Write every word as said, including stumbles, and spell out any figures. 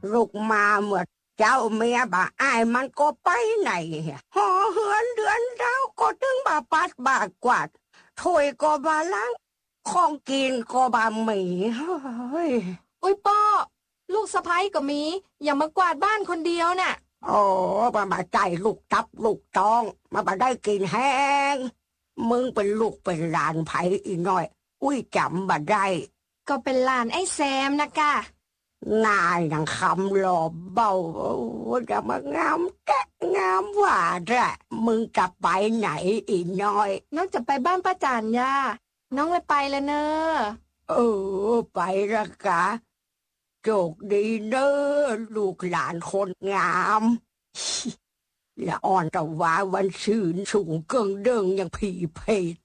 ลูกมาเมื่อเจ้าเมียบ่าอ้ายมันก็ไปไหนหอเหือนเดือนดาวก็ถึงบ่าปัดบ่ากวาดถ้วยก็บ่าล้างของกินก็บ่ามีเฮ้ยอุ้ยป้อลูกสะใภ้ก็มีอย่ามากวาดบ้านคนเดียวน่ะโอ้มาบ่าใจลูกตับลูกตองมาบ่าได้กินแห้งมึงเป็นลูกเป็นหลานไผอีน้อยอุ้ยจำบ่ได้ก็เป็นหลานไอ้แซมนะกะนายยังคำหลอบเบาจะมางามแกะงามว่าแหละมึงจะไปไหนอีน้อยน้องจะไปบ้านป้าจานย่าน้องเลยไปแล้วเนอะเออไปละกะโชคดีเนอะลูกหลานคนงามและอ่อนตะวาวันชื่นสูงเกิงเดิงยังผีเพศ